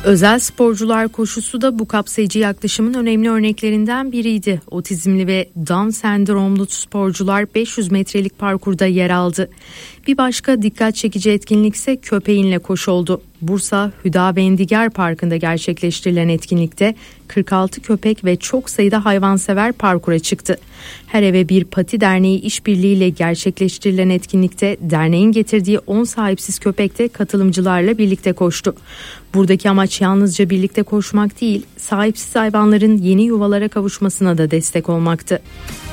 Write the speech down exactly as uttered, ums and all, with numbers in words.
Özel sporcular koşusu da bu kapsayıcı yaklaşımın önemli örneklerinden biriydi. Otizmli ve Down sendromlu sporcular beş yüz metrelik parkurda yer aldı. Bir başka dikkat çekici etkinlik ise köpeğinle koşu oldu. Bursa Hüdavendigar Parkı'nda gerçekleştirilen etkinlikte kırk altı köpek ve çok sayıda hayvansever parkura çıktı. Her Eve Bir Pati Derneği işbirliğiyle gerçekleştirilen etkinlikte derneğin getirdiği on sahipsiz köpek de katılımcılarla birlikte koştu. Buradaki amaç yalnızca birlikte koşmak değil, sahipsiz hayvanların yeni yuvalara kavuşmasına da destek olmaktı.